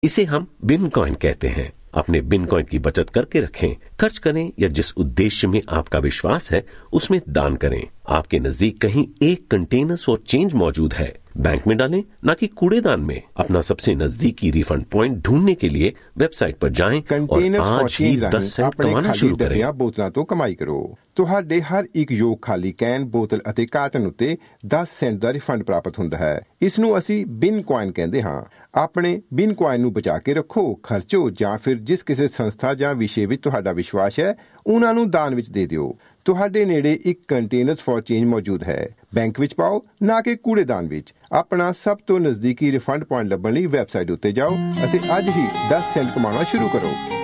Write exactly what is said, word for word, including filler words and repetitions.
इसे हम बिटकॉइन कहते हैं। अपने बिटकॉइन की बचत करके रखें, खर्च करें या जिस उद्देश्य में आपका विश्वास है उसमें दान करें। आपके नजदीक कहीं एक कंटेनर फॉर चेंज मौजूद है, बैंक में डालें ना कि कूड़ेदान में। अपना सबसे नजदीकी रिफंड पॉइंट ढूंढने के लिए वेबसाइट पर जाएं और आज ही दस सेंट कमाना शुरू करें। ਬੋਤਲਾਂ ਤੋਂ ਕਮਾਈ ਕਰੋ। ਤੁਹਾਡੇ ਹਰ ਇੱਕ ਯੋਗ ਖਾਲੀ ਕੈਨ, ਬੋਤਲ ਅਤੇ ਕਾਰਟਨ ਉੱਤੇ ਦਸ ਸੈਂਟ ਦਾ ਰਿਫੰਡ ਪ੍ਰਾਪਤ ਹੁੰਦਾ ਹੈ। ਇਸ ਨੂੰ ਅਸੀਂ ਬਿਟਕॉइन ਕਹਿੰਦੇ ਹਾਂ। ਆਪਣੇ ਬਿਟਕॉइन ਨੂੰ ਬਚਾ ਕੇ ਰੱਖੋ, ਖਰਚੋ ਜਾਂ ਫਿਰ ਜਿਸ ਕਿਸੇ ਸੰਸਥਾ ਜਾਂ ਵਿਸ਼ੇ ਵਿੱਚ ਤੁਹਾਡਾ ਵਿਸ਼ਵਾਸ ਹੈ ਉਹਨਾਂ ਨੂੰ ਦਾਨ ਵਿੱਚ ਦੇ ਦਿਓ। ਤੁਹਾਡੇ ਨੇੜੇ ਇੱਕ ਕੰਟੇਨਰਸ ਫॉर ਚੇਂਜ ਮੌਜੂਦ ਹੈ। ਬੈਂਕ ਵਿੱਚ ਪਾਓ ਨਾ ਕਿ ਕੂੜੇਦਾਨ ਵਿੱਚ। ਆਪਣਾ ਸਭ ਤੋਂ ਨਜ਼ਦੀਕੀ ਰਿਫੰਡ ਪੁਆਇੰਟ ਲੱਭਣ ਲਈ ਵੈਬਸਾਈਟ ਉੱਤੇ ਜਾਓ ਅਤੇ ਅੱਜ ਹੀ ਦਸ ਸੈਂਟ ਕਮਾਉਣਾ ਸ਼ੁਰੂ ਕਰੋ।